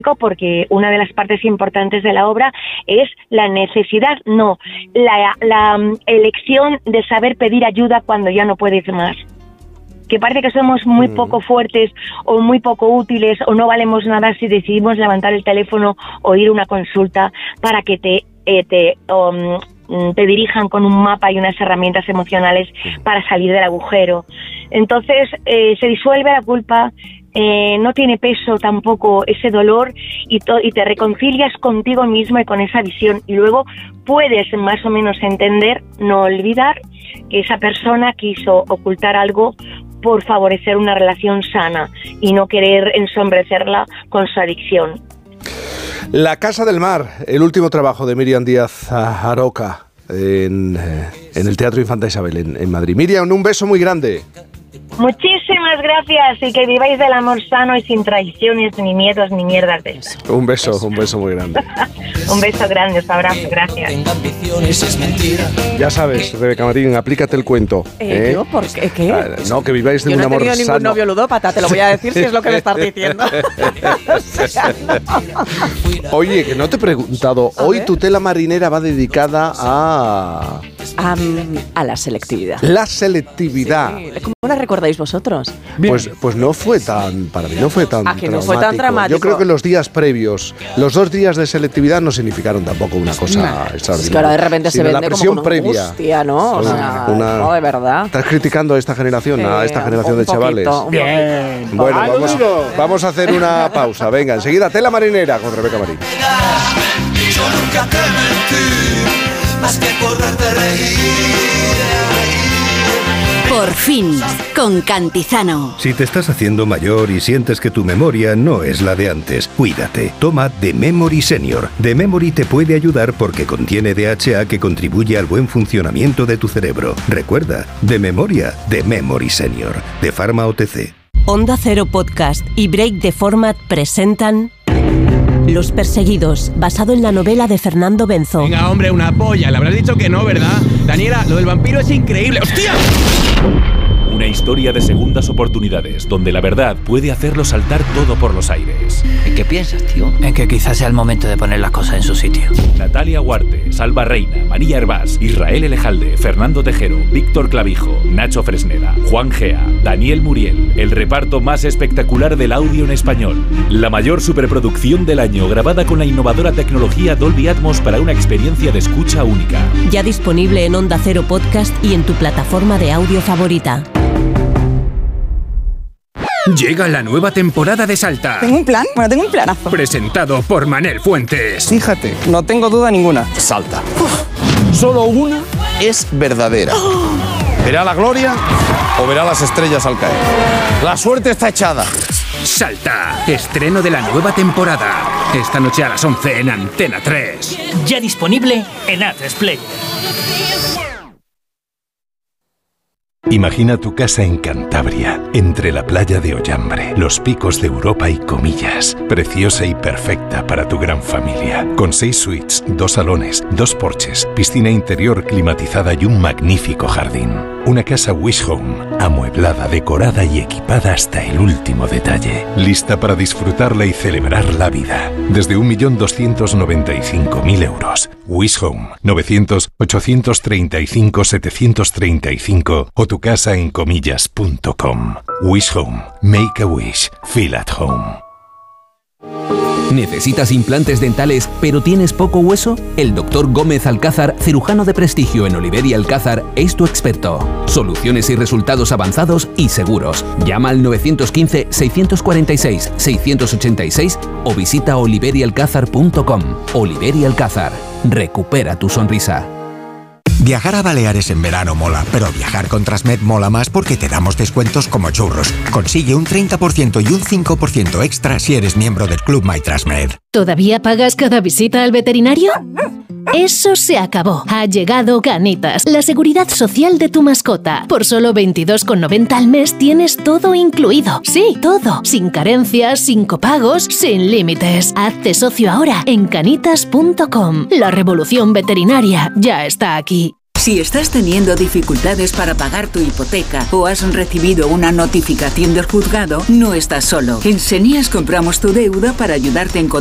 porque una de las partes importantes de la obra es la necesidad, no, la elección de saber pedir ayuda cuando ya no puedes más. Que parece que somos muy poco fuertes o muy poco útiles o no valemos nada si decidimos levantar el teléfono o ir a una consulta para que te dirijan con un mapa y unas herramientas emocionales para salir del agujero. Entonces se disuelve la culpa, no tiene peso tampoco ese dolor y te reconcilias contigo mismo y con esa visión, y luego puedes más o menos entender, no olvidar que esa persona quiso ocultar algo por favorecer una relación sana y no querer ensombrecerla con su adicción. La Casa del Mar, el último trabajo de Míriam Díaz Aroca en el Teatro Infanta Isabel en Madrid. Míriam, un beso muy grande. Muchísimas gracias y que viváis del amor sano y sin traiciones, ni miedos, ni mierdas de eso. Un beso muy grande. Un beso grande, os abrazo, gracias. Ya sabes, Rebeca Marín, aplícate el cuento. ¿Yo? ¿Por qué? ¿Qué? No, que viváis de un amor sano. Yo no he tenido ningún novio ludópata, te lo voy a decir si es lo que me estás diciendo. Oye, que no te he preguntado, hoy tu tela marinera va dedicada a la selectividad. La selectividad. Sí. ¿Cómo la recordáis vosotros? Pues no fue tan, para mí no fue tan dramático. No fue tan dramático. Yo creo que los días previos, los 2 días de selectividad no significaron tampoco una cosa extraordinaria. Es que ahora de repente se vende como una previa. Hostia, ¿no? O sea, no, de verdad. ¿Estás criticando a esta generación, de chavales? Bien. Bueno, vamos a hacer una pausa. Venga, enseguida tela marinera con Rebeca Marín. Yo nunca te mentí, más que por verte reír. Por fin, con Cantizano. Si te estás haciendo mayor y sientes que tu memoria no es la de antes, cuídate. Toma The Memory Senior. The Memory te puede ayudar porque contiene DHA que contribuye al buen funcionamiento de tu cerebro. Recuerda, de memoria, The Memory Senior, de Pharma OTC. Onda Cero Podcast y Break the Format presentan Los Perseguidos, basado en la novela de Fernando Benzo. Venga, hombre, una polla. Le habrás dicho que no, ¿verdad? Daniela, lo del vampiro es increíble. ¡Hostia! Una historia de segundas oportunidades, donde la verdad puede hacerlo saltar todo por los aires. ¿En qué piensas, tío? En que quizás sea el momento de poner las cosas en su sitio. Natalia Huarte, Salva Reina, María Hervás, Israel Elejalde, Fernando Tejero, Víctor Clavijo, Nacho Fresneda, Juan Gea, Daniel Muriel. El reparto más espectacular del audio en español. La mayor superproducción del año, grabada con la innovadora tecnología Dolby Atmos para una experiencia de escucha única. Ya disponible en Onda Cero Podcast y en tu plataforma de audio favorita. Llega la nueva temporada de Salta. Tengo un plan, tengo un planazo. Presentado por Manel Fuentes. Fíjate, no tengo duda ninguna. Salta. Solo una es verdadera. ¿Verá la gloria o verá las estrellas al caer? La suerte está echada. Salta, estreno de la nueva temporada. Esta noche a las 11 en Antena 3. Ya disponible en Atresplayer. Imagina tu casa en Cantabria, entre la playa de Ollambre, los picos de Europa y Comillas. Preciosa y perfecta para tu gran familia. Con 6 suites, 2 salones, 2 porches, piscina interior climatizada y un magnífico jardín. Una casa Wish Home, amueblada, decorada y equipada hasta el último detalle. Lista para disfrutarla y celebrar la vida. Desde 1.295.000 euros. Wish Home, 900-835-735 o tu casa en comillas.com. Wish Home. Make a wish. Feel at home. ¿Necesitas implantes dentales pero tienes poco hueso? El Dr. Gómez Alcázar, cirujano de prestigio en Oliver y Alcázar, es tu experto. Soluciones y resultados avanzados y seguros. Llama al 915-646-686 o visita oliverialcázar.com. Oliver y Alcázar. Recupera tu sonrisa. Viajar a Baleares en verano mola, pero viajar con Transmed mola más porque te damos descuentos como churros. Consigue un 30% y un 5% extra si eres miembro del Club MyTransmed. ¿Todavía pagas cada visita al veterinario? Eso se acabó. Ha llegado Canitas, la seguridad social de tu mascota. Por solo 22,90 al mes tienes todo incluido. Sí, todo. Sin carencias, sin copagos, sin límites. Hazte socio ahora en canitas.com. La revolución veterinaria ya está aquí. Si estás teniendo dificultades para pagar tu hipoteca o has recibido una notificación del juzgado, no estás solo. En Senias compramos tu deuda para ayudarte a encontrar